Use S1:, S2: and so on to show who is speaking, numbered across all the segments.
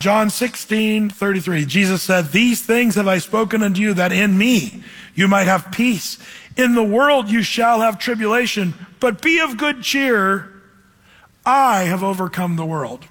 S1: John 16:33, Jesus said, "These things have I spoken unto you, that in me you might have peace. In the world you shall have tribulation, but be of good cheer. I have overcome the world."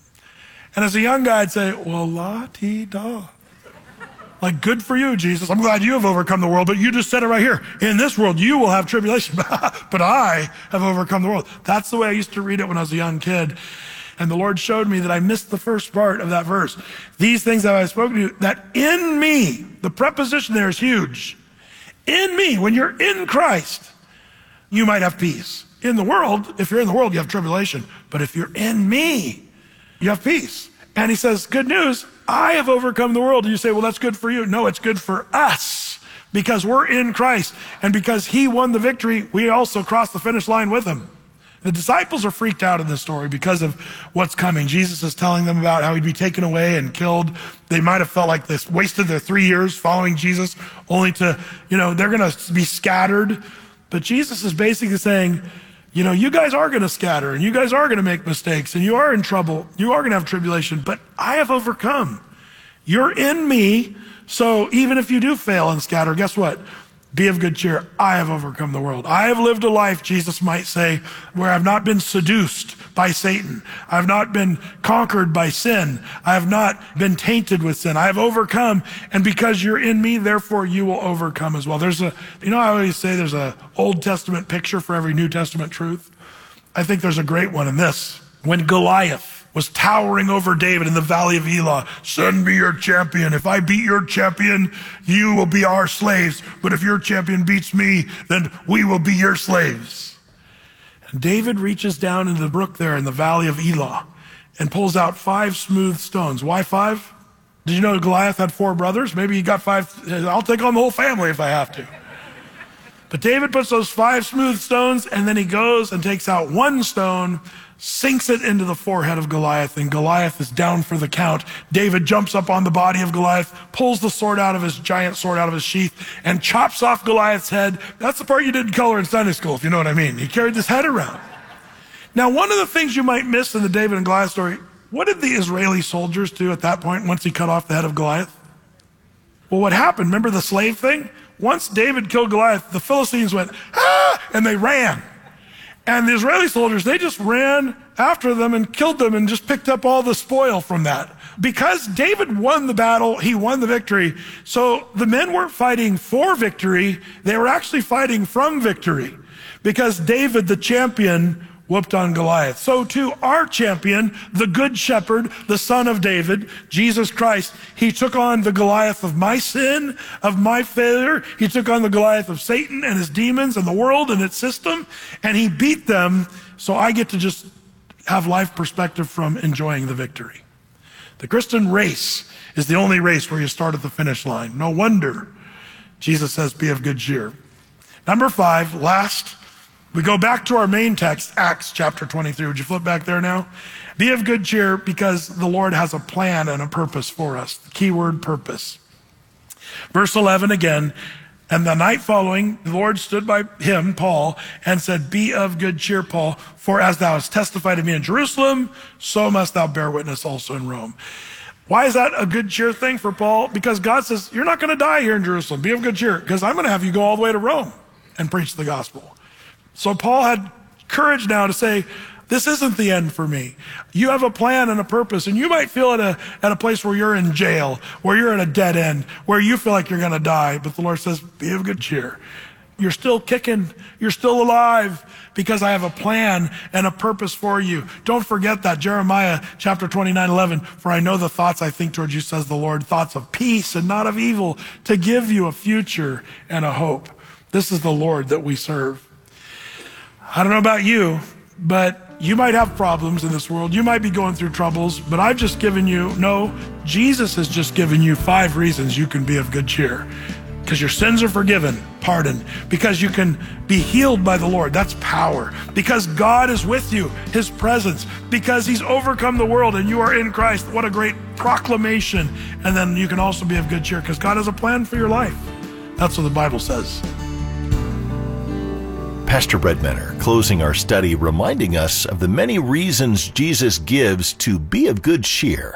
S1: And as a young guy, I'd say, well, la-ti-da. Like, good for you, Jesus. I'm glad you have overcome the world, but you just said it right here. In this world, you will have tribulation, but I have overcome the world. That's the way I used to read it when I was a young kid. And the Lord showed me that I missed the first part of that verse. These things have I spoken to you, that in me, the preposition there is huge. In me, when you're in Christ, you might have peace. In the world, if you're in the world, you have tribulation. But if you're in me, you have peace. And he says, good news, I have overcome the world. And you say, well, that's good for you. No, it's good for us because we're in Christ. And because he won the victory, we also crossed the finish line with him. The disciples are freaked out in this story because of what's coming. Jesus is telling them about how he'd be taken away and killed. They might have felt like this, wasted their 3 years following Jesus, only to, they're going to be scattered. But Jesus is basically saying, you guys are going to scatter and you guys are going to make mistakes and you are in trouble. You are going to have tribulation, but I have overcome. You're in me. So even if you do fail and scatter, guess what? Be of good cheer. I have overcome the world. I have lived a life, Jesus might say, where I've not been seduced by Satan. I've not been conquered by sin. I have not been tainted with sin. I have overcome. And because you're in me, therefore you will overcome as well. I always say there's a Old Testament picture for every New Testament truth. I think there's a great one in this. When Goliath was towering over David in the valley of Elah, send me your champion. If I beat your champion, you will be our slaves. But if your champion beats me, then we will be your slaves. And David reaches down into the brook there in the valley of Elah and pulls out 5 smooth stones. Why 5? Did you know Goliath had 4 brothers? Maybe he got 5. I'll take on the whole family if I have to. But David puts those 5 smooth stones, and then he goes and takes out 1 stone, sinks it into the forehead of Goliath, and Goliath is down for the count. David jumps up on the body of Goliath, pulls the giant sword out of his sheath, and chops off Goliath's head. That's the part you didn't color in Sunday school, if you know what I mean. He carried his head around. Now, one of the things you might miss in the David and Goliath story, what did the Israeli soldiers do at that point once he cut off the head of Goliath? Well, what happened? Remember the slave thing? Once David killed Goliath, the Philistines went, ah, and they ran. And the Israeli soldiers, they just ran after them and killed them and just picked up all the spoil from that. Because David won the battle, he won the victory. So the men weren't fighting for victory, they were actually fighting from victory. Because David, the champion, whooped on Goliath. So too, our champion, the good shepherd, the son of David, Jesus Christ, he took on the Goliath of my sin, of my failure. He took on the Goliath of Satan and his demons and the world and its system, and he beat them. So I get to just have life perspective from enjoying the victory. The Christian race is the only race where you start at the finish line. No wonder Jesus says, be of good cheer. Number 5, last, we go back to our main text, Acts chapter 23. Would you flip back there now? Be of good cheer because the Lord has a plan and a purpose for us. The key word, purpose. Verse 11 again, and the night following, the Lord stood by him, Paul, and said, be of good cheer, Paul, for as thou hast testified to me in Jerusalem, so must thou bear witness also in Rome. Why is that a good cheer thing for Paul? Because God says, you're not going to die here in Jerusalem. Be of good cheer, because I'm going to have you go all the way to Rome and preach the gospel. So Paul had courage now to say, this isn't the end for me. You have a plan and a purpose, and you might feel at a place where you're in jail, where you're at a dead end, where you feel like you're going to die. But the Lord says, be of good cheer. You're still kicking. You're still alive because I have a plan and a purpose for you. Don't forget that. Jeremiah chapter 29:11, for I know the thoughts I think towards you, says the Lord, thoughts of peace and not of evil, to give you a future and a hope. This is the Lord that we serve. I don't know about you, but you might have problems in this world. You might be going through troubles, but I've just given you, Jesus has just given you 5 reasons you can be of good cheer. Because your sins are forgiven, pardoned. Because you can be healed by the Lord, that's power. Because God is with you, his presence. Because he's overcome the world and you are in Christ, what a great proclamation. And then you can also be of good cheer because God has a plan for your life. That's what the Bible says.
S2: Pastor Brett Menner closing our study, reminding us of the many reasons Jesus gives to be of good cheer.